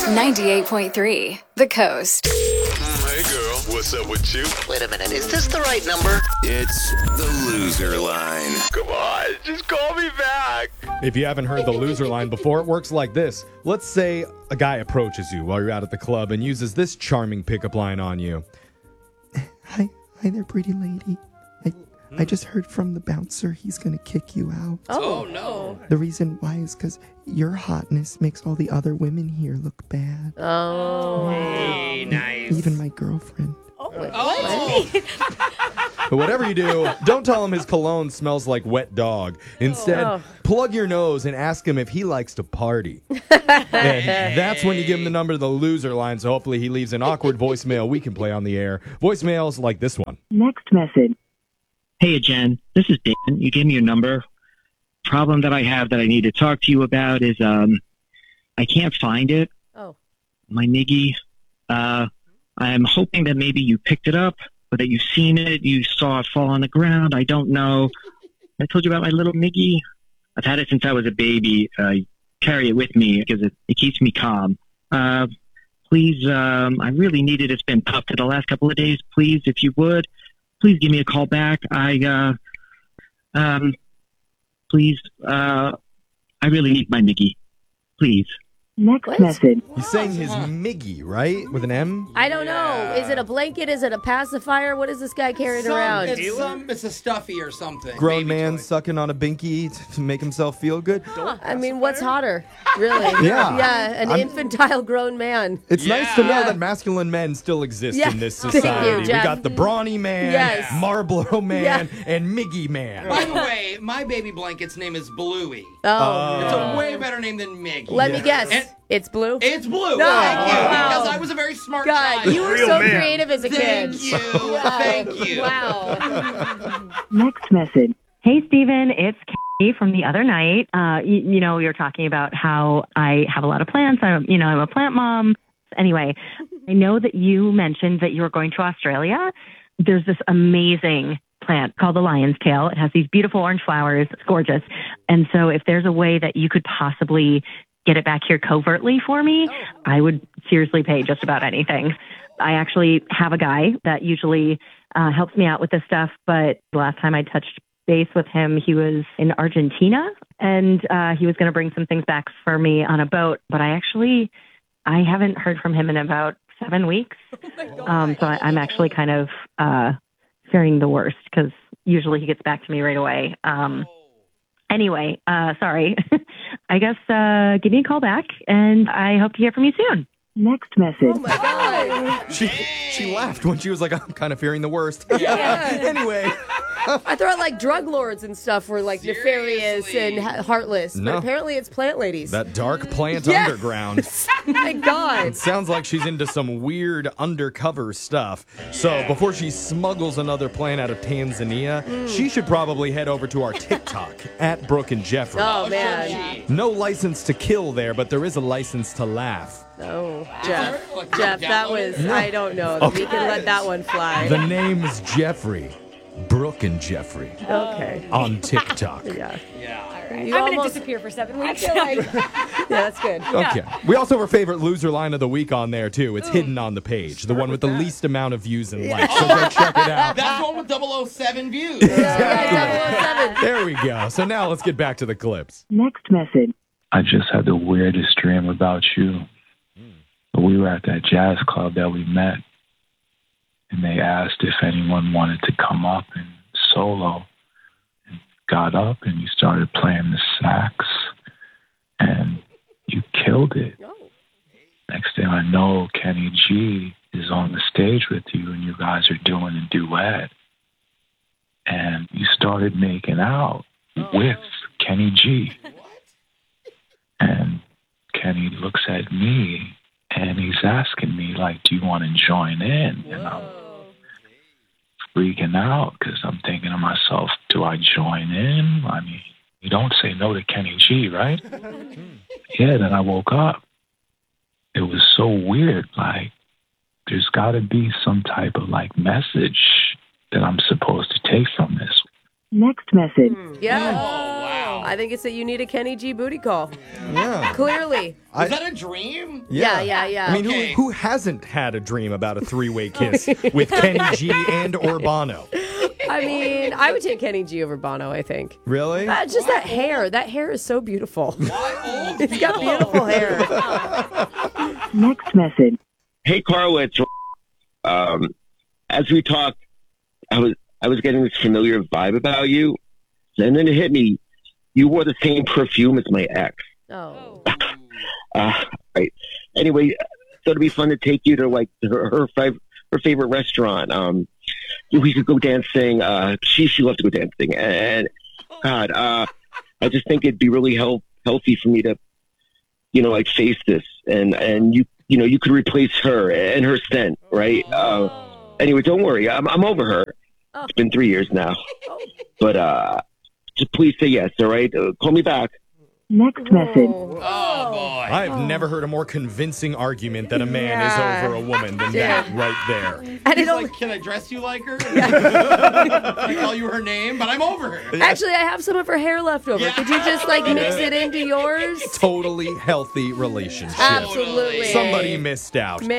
98.3 The Coast. Hey girl, what's up with you? Wait a minute, is this the right number? It's the loser line. Come on, just call me back. If you haven't heard the loser line before, it works like this. Let's say a guy approaches you while you're out at the club and uses this charming pickup line on you. Hi there, pretty lady. I just heard from the bouncer he's gonna kick you out. Oh no. The reason why is because your hotness makes all the other women here look bad. Oh. Hey, nice. Even my girlfriend. But whatever you do, don't tell him his cologne smells like wet dog. Instead, plug your nose and ask him if he likes to party. And that's when you give him the number to the loser line, so hopefully he leaves an awkward voicemail we can play on the air. Voicemails like this one. Next message. Hey, Jen, this is Dan. You gave me your number. Problem that I have that I need to talk to you about is I can't find it. Oh. My Miggy. I'm hoping that maybe you picked it up or that you've seen it. You saw it fall on the ground. I don't know. I told you about my little Miggy. I've had it since I was a baby. I carry it with me because it keeps me calm. Please, I really need it. It's been tough for the last couple of days. Please, if you would. Please give me a call back. Please, I really need my Miggy. Please. Next message. He's saying his Miggy, right? With an M? I don't know. Is it a blanket? Is it a pacifier? What is this guy carrying around? It's a stuffy or something. Grown Baby man toy. sucking on a binky to make himself feel good. I mean, what's hotter? Really? Yeah. An infantile grown man. It's nice to know Yeah. that masculine men still exist Yeah. in this Thank you, society. We Jeff. got the brawny man, Yes. Marlboro man, Yeah. and Miggy man. By the way, my baby blanket's name is Bluey. Oh. It's a way better name than Miggy. Let me guess. And- It's blue? It's Blue. No. Thank you. Wow. Because I was a very smart God, child. you were so creative as a kid. Thank you. Thank you. Wow. Next message. Hey, Steven, it's Katie from the other night. You know, you're talking about how I have a lot of plants. I'm a plant mom. Anyway, I know that you mentioned that you were going to Australia. There's this amazing plant called the lion's tail. It has these beautiful orange flowers. It's gorgeous. And so if there's a way that you could possibly get it back here covertly for me, I would seriously pay just about anything. I actually have a guy that usually helps me out with this stuff, but the last time I touched base with him, he was in Argentina, and he was going to bring some things back for me on a boat, but I haven't heard from him in about 7 weeks. So I'm actually kind of fearing the worst because usually he gets back to me right away. Anyway, sorry. I guess give me a call back, and I hope to hear from you soon. Next message. Oh, my God. She laughed when she was like, I'm kind of fearing the worst. Yeah. Anyway. I thought like drug lords and stuff were like nefarious and heartless, No. but apparently it's plant ladies. That dark plant Yeah. underground. My God. It sounds like she's into some weird undercover stuff. So before she smuggles another plant out of Tanzania, she should probably head over to our TikTok at Brooke and Jeffrey. Oh, man. No license to kill there, but there is a license to laugh. Oh, Jeff, that was, I don't know. We can let that one fly. The name is Jeffrey. Brooke and Jeffrey. Okay. On TikTok. Yeah. I'm going to disappear for 7 weeks. Yeah, that's good. Okay. We also have our favorite loser line of the week on there, too. It's hidden on the page. The one with the least amount of views and likes. So go check it out. That's the one with 007 views. Yeah, 007. There we go. So now let's get back to the clips. Next message. I just had the weirdest dream about you. We were at that jazz club that we met, and they asked if anyone wanted to come up and solo. And got up, and you started playing the sax, and you killed it. Next thing I know, Kenny G is on the stage with you, and you guys are doing a duet. And you started making out with Kenny G. And Kenny looks at me, and he's asking me, like, do you want to join in? And I'm freaking out because I'm thinking to myself, do I join in? I mean, you don't say no to Kenny G, right? Yeah, then I woke up. It was so weird. Like, there's got to be some type of, like, message that I'm supposed to take from this. Next message. Yeah. Oh, wow. I think it's that you need a Kenny G booty call. Yeah. Clearly. Was that a dream? Yeah. I mean, Okay. who hasn't had a dream about a three-way kiss with Kenny G and or Bono? I mean, I would take Kenny G over Bono, I think. Really? Just that hair. That hair is so beautiful. Why old He's got people? beautiful hair. Next message. Hey, Carl, it's as we talked, I was getting this familiar vibe about you, and then it hit me. You wore the same perfume as my ex. Oh. Right. Anyway, so it'd be fun to take you to like her favorite restaurant. We could go dancing. She loved to go dancing, and God, I just think it'd be really healthy for me to, like face this, and you could replace her and her scent, right? Anyway, don't worry, I'm over her. It's been 3 years now, but just please say yes, all right? Call me back. Next message. Oh, boy. I've never heard a more convincing argument that a man is over a woman than that right there. And He's it like, can I dress you like her? I call you her name, but I'm over her. Actually, I have some of her hair left over. Could you just mix it into yours? Totally healthy relationship. Absolutely. Somebody missed out.